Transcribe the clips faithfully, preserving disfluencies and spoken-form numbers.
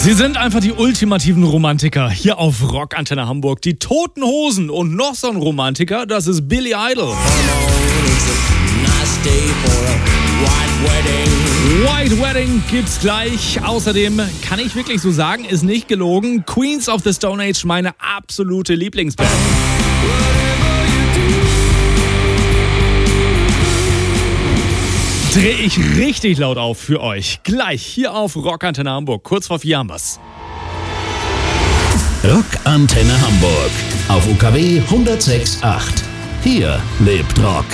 Sie sind einfach die ultimativen Romantiker hier auf Rockantenne Hamburg. Die Toten Hosen und noch so ein Romantiker, das ist Billy Idol. White Wedding gibt's gleich. Außerdem kann ich wirklich so sagen, ist nicht gelogen. Queens of the Stone Age, meine absolute Lieblingsband. Dreh ich richtig laut auf für euch. Gleich hier auf Rockantenne Hamburg. Kurz vor vier haben wir's. Rockantenne Hamburg auf U K W hundertsechs Komma acht. Hier lebt Rock.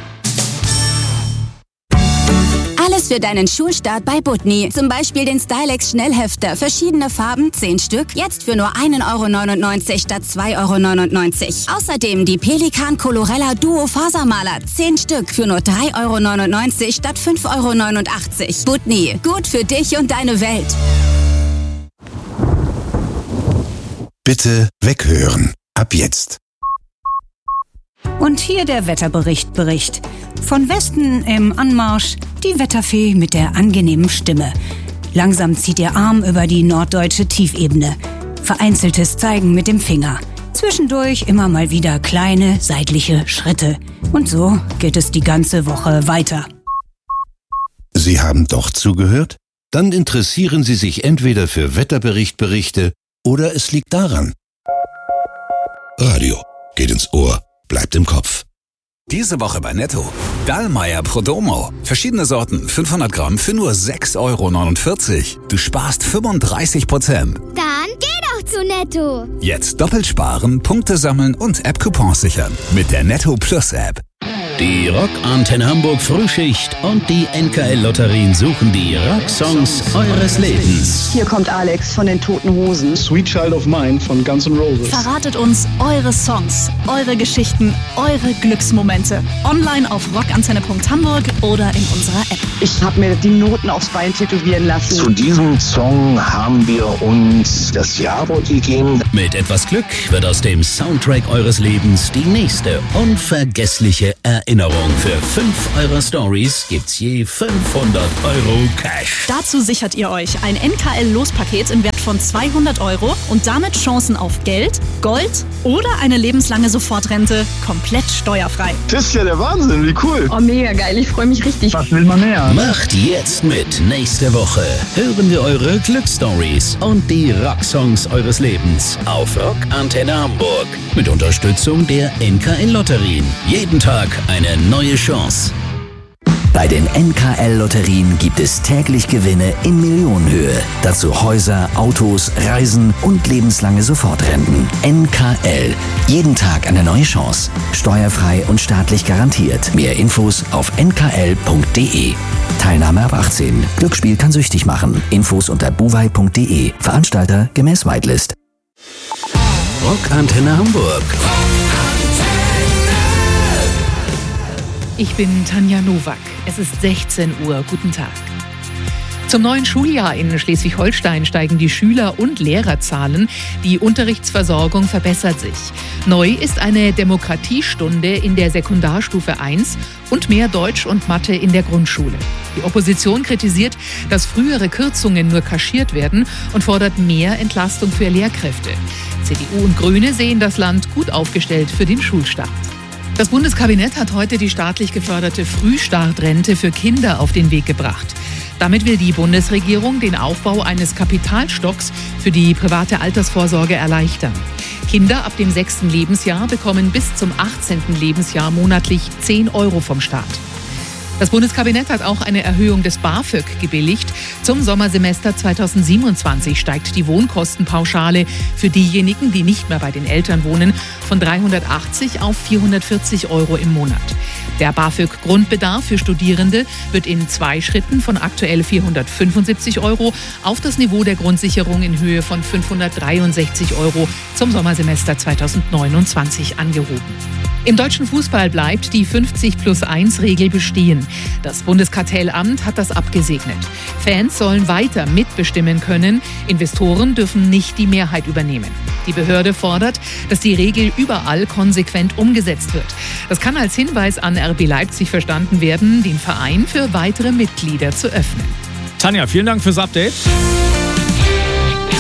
Alles für deinen Schulstart bei Butni. Zum Beispiel den Stylex Schnellhefter. Verschiedene Farben, zehn Stück. Jetzt für nur ein Euro neunundneunzig statt zwei Euro neunundneunzig. Außerdem die Pelikan Colorella Duo Fasermaler. zehn Stück für nur drei Euro neunundneunzig statt fünf Euro neunundachtzig. Butni. Gut für dich und deine Welt. Bitte weghören. Ab jetzt. Und hier der Wetterbericht Bericht. Von Westen im Anmarsch die Wetterfee mit der angenehmen Stimme. Langsam zieht ihr Arm über die norddeutsche Tiefebene. Vereinzeltes Zeigen mit dem Finger. Zwischendurch immer mal wieder kleine seitliche Schritte. Und so geht es die ganze Woche weiter. Sie haben doch zugehört? Dann interessieren Sie sich entweder für Wetterberichtberichte oder es liegt daran. Radio geht ins Ohr, bleibt im Kopf. Diese Woche bei Netto. Dallmayr Prodomo. Verschiedene Sorten, fünfhundert Gramm für nur sechs Euro neunundvierzig. Du sparst fünfunddreißig Prozent. Dann geh doch zu Netto. Jetzt doppelt sparen, Punkte sammeln und App-Coupons sichern. Mit der Netto Plus App. Die Rockantenne Hamburg Frühschicht und die N K L-Lotterien suchen die Rocksongs eures Lebens. Hier kommt Alex von den Toten Hosen. Sweet Child of Mine von Guns N' Roses. Verratet uns eure Songs, eure Geschichten, eure Glücksmomente. Online auf rockantenne punkt hamburg oder in unserer App. Ich habe mir die Noten aufs Bein tätowieren lassen. Zu diesem Song haben wir uns das Jawort gegeben. Mit etwas Glück wird aus dem Soundtrack eures Lebens die nächste unvergessliche Erinnerung. Für fünf eurer Stories gibt's je fünfhundert Euro Cash. Dazu sichert ihr euch ein N K L-Lospaket im Wert von zweihundert Euro und damit Chancen auf Geld, Gold oder eine lebenslange Sofortrente komplett steuerfrei. Das ist ja der Wahnsinn, wie cool. Oh, mega geil, ich freue mich richtig. Was will man mehr? Macht jetzt mit. Nächste Woche hören wir eure Glücksstories und die Rocksongs eures Lebens auf Rockantenne Hamburg. Mit Unterstützung der N K L-Lotterien. Jeden Tag eine neue Chance. Bei den N K L-Lotterien gibt es täglich Gewinne in Millionenhöhe. Dazu Häuser, Autos, Reisen und lebenslange Sofortrenten. N K L. Jeden Tag eine neue Chance. Steuerfrei und staatlich garantiert. Mehr Infos auf n k l punkt d e. Teilnahme ab achtzehn. Glücksspiel kann süchtig machen. Infos unter buwei punkt d e. Veranstalter gemäß Whitelist. Rockantenne Hamburg. Ich bin Tanja Nowak. Es ist sechzehn Uhr. Guten Tag. Zum neuen Schuljahr in Schleswig-Holstein steigen die Schüler- und Lehrerzahlen. Die Unterrichtsversorgung verbessert sich. Neu ist eine Demokratiestunde in der Sekundarstufe eins und mehr Deutsch und Mathe in der Grundschule. Die Opposition kritisiert, dass frühere Kürzungen nur kaschiert werden und fordert mehr Entlastung für Lehrkräfte. C D U und Grüne sehen das Land gut aufgestellt für den Schulstart. Das Bundeskabinett hat heute die staatlich geförderte Frühstartrente für Kinder auf den Weg gebracht. Damit will die Bundesregierung den Aufbau eines Kapitalstocks für die private Altersvorsorge erleichtern. Kinder ab dem sechsten Lebensjahr bekommen bis zum achtzehnten Lebensjahr monatlich zehn Euro vom Staat. Das Bundeskabinett hat auch eine Erhöhung des BAföG gebilligt. Zum Sommersemester zweitausendsiebenundzwanzig steigt die Wohnkostenpauschale für diejenigen, die nicht mehr bei den Eltern wohnen, von dreihundertachtzig auf vierhundertvierzig Euro im Monat. Der BAföG-Grundbedarf für Studierende wird in zwei Schritten von aktuell vierhundertfünfundsiebzig Euro auf das Niveau der Grundsicherung in Höhe von fünfhundertdreiundsechzig Euro zum Sommersemester zweitausendneunundzwanzig angehoben. Im deutschen Fußball bleibt die fünfzig plus eins Regel bestehen. Das Bundeskartellamt hat das abgesegnet. Fans sollen weiter mitbestimmen können. Investoren dürfen nicht die Mehrheit übernehmen. Die Behörde fordert, dass die Regel überall konsequent umgesetzt wird. Das kann als Hinweis an R B Leipzig verstanden werden, den Verein für weitere Mitglieder zu öffnen. Tanja, vielen Dank fürs Update.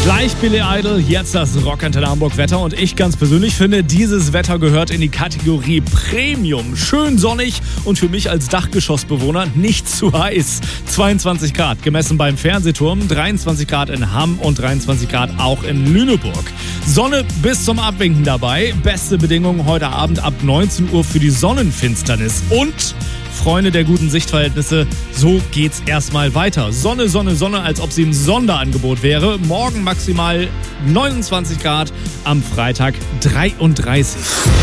Gleich Billy Idol, jetzt das Rockantenne Hamburg Wetter und ich ganz persönlich finde, dieses Wetter gehört in die Kategorie Premium. Schön sonnig und für mich als Dachgeschossbewohner nicht zu heiß. zweiundzwanzig Grad gemessen beim Fernsehturm, dreiundzwanzig Grad in Hamm und dreiundzwanzig Grad auch in Lüneburg. Sonne bis zum Abwinken dabei. Beste Bedingungen heute Abend ab neunzehn Uhr für die Sonnenfinsternis und Freunde der guten Sichtverhältnisse, so geht's erstmal weiter. Sonne, Sonne, Sonne, als ob sie ein Sonderangebot wäre. Morgen maximal neunundzwanzig Grad, am Freitag dreiunddreißig.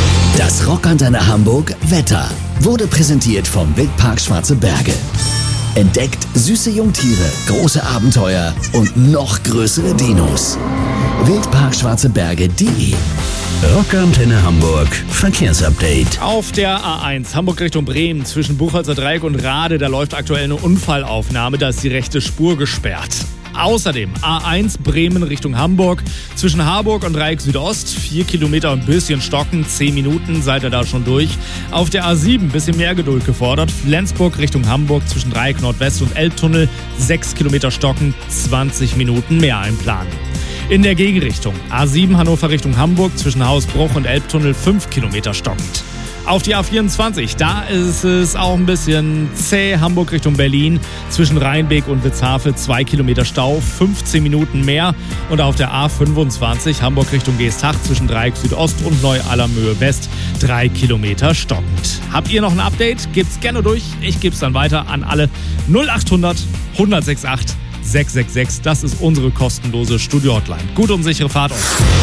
Das Rockantenne Hamburg Wetter wurde präsentiert vom Wildpark Schwarze Berge. Entdeckt süße Jungtiere, große Abenteuer und noch größere Dinos. wildpark schwarze berge punkt de. Rockantenne Hamburg Verkehrsupdate. Auf der A eins Hamburg Richtung Bremen zwischen Buchholzer Dreieck und Rade, da läuft aktuell eine Unfallaufnahme, da ist die rechte Spur gesperrt. Außerdem A eins Bremen Richtung Hamburg zwischen Harburg und Dreieck Südost, vier Kilometer und ein bisschen stocken, zehn Minuten seid ihr da schon durch. Auf der A sieben bisschen mehr Geduld gefordert, Flensburg Richtung Hamburg zwischen Dreieck Nordwest und Elbtunnel, sechs Kilometer stocken, zwanzig Minuten mehr einplanen. In der Gegenrichtung A sieben Hannover Richtung Hamburg zwischen Hausbruch und Elbtunnel, fünf Kilometer stockend. Auf die A vierundzwanzig, da ist es auch ein bisschen zäh, Hamburg Richtung Berlin, zwischen Rheinbeek und Witzhafe, zwei Kilometer Stau, fünfzehn Minuten mehr. Und auf der A fünfundzwanzig, Hamburg Richtung Geestach, zwischen Dreieck Südost und Neu-Allermöhe West, drei Kilometer stockend. Habt ihr noch ein Update? Gebt's gerne durch. Ich geb's dann weiter an alle null acht hundert, hundertsechsundachtzig, sechs sechs sechs. Das ist unsere kostenlose Studio-Hotline. Gute und sichere Fahrt euch.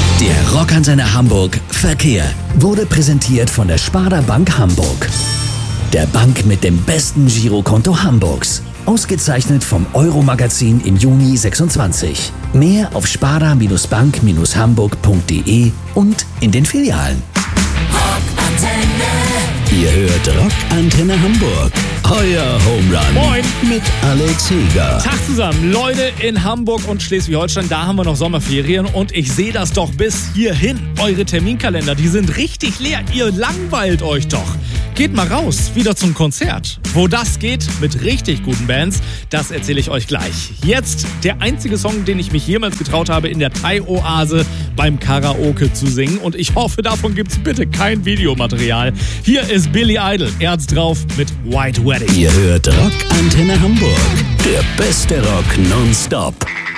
Der Rockantenne Hamburg Verkehr wurde präsentiert von der Sparda Bank Hamburg. Der Bank mit dem besten Girokonto Hamburgs. Ausgezeichnet vom Euro-Magazin im Juni sechsundzwanzig. Mehr auf sparda Bank Hamburg punkt de und in den Filialen. Ihr hört Rockantenne Hamburg. Euer Home Run. Moin. Mit Alex Heger. Tag zusammen. Leute, in Hamburg und Schleswig-Holstein, da haben wir noch Sommerferien und ich sehe das doch bis hierhin. Eure Terminkalender, die sind richtig leer. Ihr langweilt euch doch. Geht mal raus, wieder zum Konzert. Wo das geht, mit richtig guten Bands, das erzähle ich euch gleich. Jetzt der einzige Song, den ich mich jemals getraut habe, in der Thai-Oase beim Karaoke zu singen. Und ich hoffe, davon gibt's bitte kein Videomaterial. Hier ist Billy Idol. Er hat's drauf mit White Wedding. Ihr hört Rockantenne Hamburg. Der beste Rock nonstop.